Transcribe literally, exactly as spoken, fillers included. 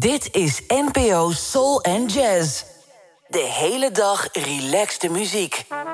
Dit is N P O Soul and Jazz. De hele dag relaxte muziek.